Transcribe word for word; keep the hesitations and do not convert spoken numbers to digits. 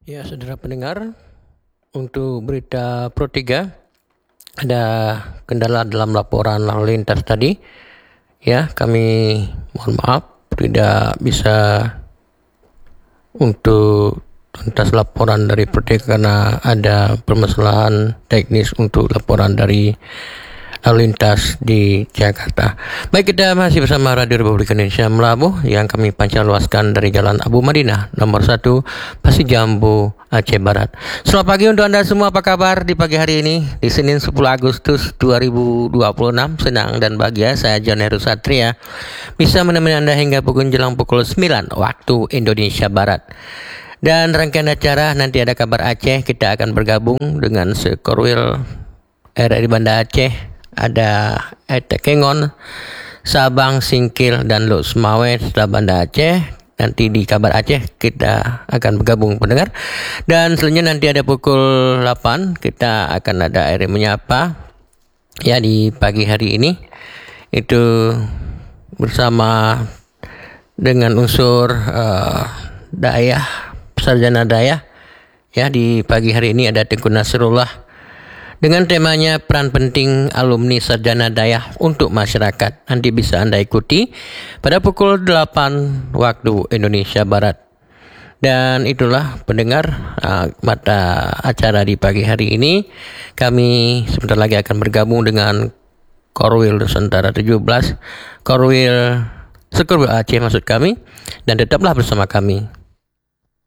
Ya, saudara pendengar, untuk berita Pro tiga ada kendala dalam laporan lalu lintas tadi. Ya, kami mohon maaf tidak bisa untuk tuntas laporan dari Pro tiga karena ada permasalahan teknis untuk laporan dari lalu lintas di Jakarta. Baik, kita masih bersama Radio Republik Indonesia Melabuh yang kami pancar luaskan dari Jalan Abu Madinah nomor satu Pasir Jambu, Aceh Barat. Selamat pagi untuk Anda semua, apa kabar di pagi hari ini di Senin sepuluh Agustus dua ribu dua puluh enam. Senang dan bahagia saya John Heru Satria bisa menemani Anda hingga pukul jelang pukul sembilan waktu Indonesia Barat. Dan rangkaian acara nanti ada kabar Aceh, kita akan bergabung dengan Sekorwil R R I Banda Aceh, ada Eta Kengon, Sabang, Singkil, dan Lok Semawe setelah Banda Aceh. Nanti di kabar Aceh kita akan bergabung pendengar. Dan selanjutnya nanti ada pukul delapan kita akan ada R R I Menyapa ya di pagi hari ini, itu bersama dengan unsur uh, dayah, sarjana dayah ya. Di pagi hari ini ada Tengku Nasrullah dengan temanya peran penting alumni sarjana dayah untuk masyarakat. Nanti bisa Anda ikuti pada pukul delapan waktu Indonesia Barat. Dan itulah pendengar uh, mata acara di pagi hari ini. Kami sebentar lagi akan bergabung dengan Korwil Nusantara tujuh belas, Korwil Sekorwil Aceh maksud kami, dan tetaplah bersama kami.